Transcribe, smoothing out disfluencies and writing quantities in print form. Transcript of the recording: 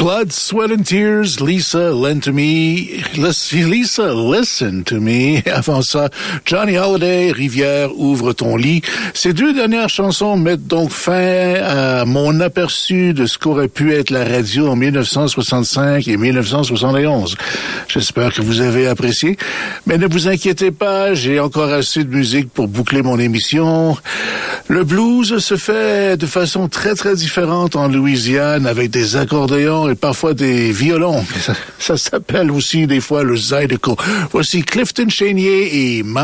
Blood, Sweat and Tears, Lisa, Lend to Me. Lisa, Listen to Me. Avant ça, Johnny Holiday, Rivière, Ouvre ton lit. Ces deux dernières chansons mettent donc fin à mon aperçu de ce qu'aurait pu être la radio en 1965 et 1971. J'espère que vous avez apprécié. Mais ne vous inquiétez pas, j'ai encore assez de musique pour boucler mon émission. Le blues se fait de façon très, très différente en Louisiane avec des accordéons et parfois des violons. Ça s'appelle aussi des fois le zydeco. Voici Clifton Chenier et